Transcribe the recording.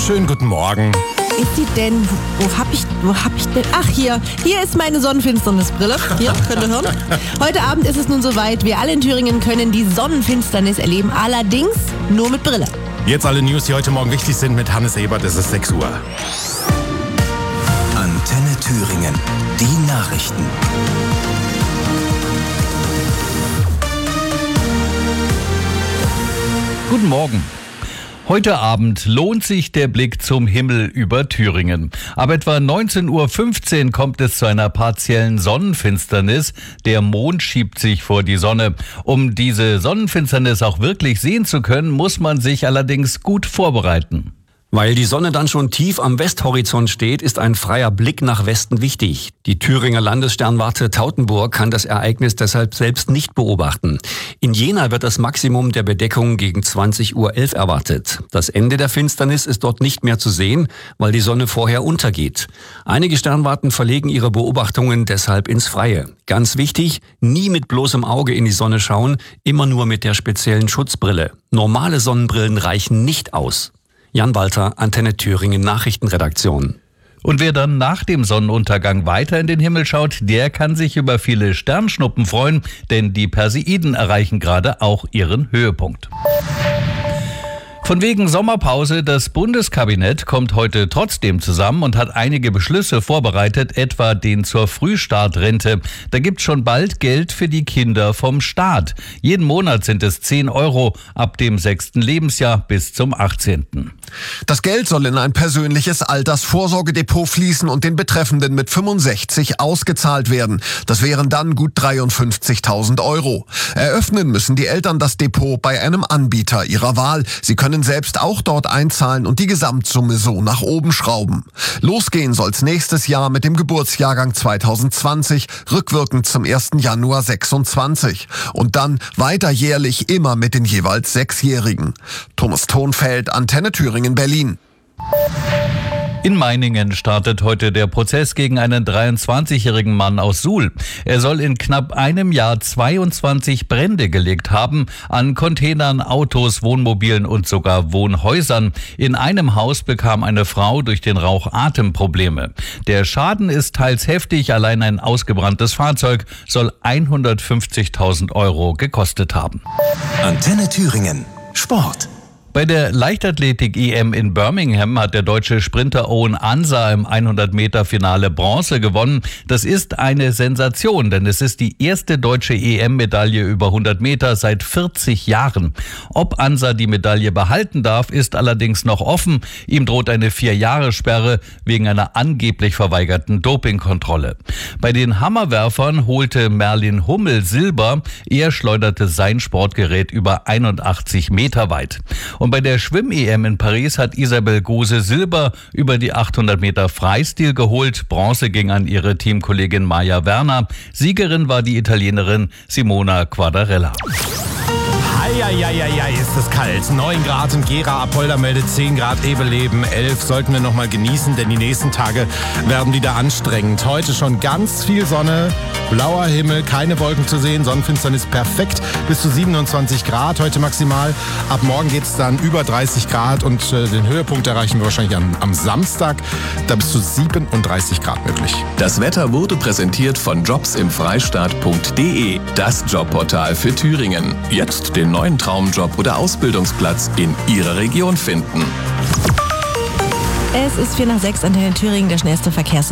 Schönen guten Morgen. Ist sie denn? Wo hab ich denn? Ach, hier ist meine Sonnenfinsternisbrille. Hier, könnt ihr hören. Heute Abend ist es nun soweit. Wir alle in Thüringen können die Sonnenfinsternis erleben, allerdings nur mit Brille. Jetzt alle News, die heute Morgen wichtig sind mit Hannes Ebert. Es ist 6 Uhr. Antenne Thüringen. Die Nachrichten. Guten Morgen. Heute Abend lohnt sich der Blick zum Himmel über Thüringen. Ab etwa 19:15 Uhr kommt es zu einer partiellen Sonnenfinsternis. Der Mond schiebt sich vor die Sonne. Um diese Sonnenfinsternis auch wirklich sehen zu können, muss man sich allerdings gut vorbereiten. Weil die Sonne dann schon tief am Westhorizont steht, ist ein freier Blick nach Westen wichtig. Die Thüringer Landessternwarte Tautenburg kann das Ereignis deshalb selbst nicht beobachten. In Jena wird das Maximum der Bedeckung gegen 20:11 Uhr erwartet. Das Ende der Finsternis ist dort nicht mehr zu sehen, weil die Sonne vorher untergeht. Einige Sternwarten verlegen ihre Beobachtungen deshalb ins Freie. Ganz wichtig, nie mit bloßem Auge in die Sonne schauen, immer nur mit der speziellen Schutzbrille. Normale Sonnenbrillen reichen nicht aus. Jan Walter, Antenne Thüringen Nachrichtenredaktion. Und wer dann nach dem Sonnenuntergang weiter in den Himmel schaut, der kann sich über viele Sternschnuppen freuen, denn die Perseiden erreichen gerade auch ihren Höhepunkt. Von wegen Sommerpause, das Bundeskabinett kommt heute trotzdem zusammen und hat einige Beschlüsse vorbereitet, etwa den zur Frühstartrente. Da gibt's schon bald Geld für die Kinder vom Staat. Jeden Monat sind es 10 Euro ab dem 6. Lebensjahr bis zum 18. Das Geld soll in ein persönliches Altersvorsorgedepot fließen und den Betreffenden mit 65 ausgezahlt werden. Das wären dann gut 53.000 Euro. Eröffnen müssen die Eltern das Depot bei einem Anbieter ihrer Wahl. Sie können selbst auch dort einzahlen und die Gesamtsumme so nach oben schrauben. Losgehen soll's nächstes Jahr mit dem Geburtsjahrgang 2020, rückwirkend zum 1. Januar 26. Und dann weiter jährlich immer mit den jeweils 6-Jährigen. Thomas Thonfeld, Antenne Thüringen, Berlin. In Meiningen startet heute der Prozess gegen einen 23-jährigen Mann aus Suhl. Er soll in knapp einem Jahr 22 Brände gelegt haben, an Containern, Autos, Wohnmobilen und sogar Wohnhäusern. In einem Haus bekam eine Frau durch den Rauch Atemprobleme. Der Schaden ist teils heftig, allein ein ausgebranntes Fahrzeug soll 150.000 Euro gekostet haben. Antenne Thüringen. Sport. Bei der Leichtathletik-EM in Birmingham hat der deutsche Sprinter Owen Ansa im 100-Meter-Finale Bronze gewonnen. Das ist eine Sensation, denn es ist die erste deutsche EM-Medaille über 100 Meter seit 40 Jahren. Ob Ansa die Medaille behalten darf, ist allerdings noch offen. Ihm droht eine 4-Jahres-Sperre wegen einer angeblich verweigerten Dopingkontrolle. Bei den Hammerwerfern holte Merlin Hummel Silber. Er schleuderte sein Sportgerät über 81 Meter weit. Und bei der Schwimm-EM in Paris hat Isabel Gose Silber über die 800 Meter Freistil geholt. Bronze ging an ihre Teamkollegin Maja Werner. Siegerin war die Italienerin Simona Quadarella. Eieieiei, ist es kalt. 9 Grad in Gera, Apolda meldet 10 Grad, Ebeleben 11. Sollten wir noch mal genießen, denn die nächsten Tage werden wieder anstrengend. Heute schon ganz viel Sonne, blauer Himmel, keine Wolken zu sehen. Sonnenfinsternis perfekt, bis zu 27 Grad heute maximal. Ab morgen geht es dann über 30 Grad und den Höhepunkt erreichen wir wahrscheinlich am Samstag. Da bis zu 37 Grad möglich. Das Wetter wurde präsentiert von jobsimfreistaat.de, das Jobportal für Thüringen. Jetzt den neuen Traumjob oder Ausbildungsplatz in Ihrer Region finden. Es ist 5:45, Antenne Thüringen, der schnellste Verkehrs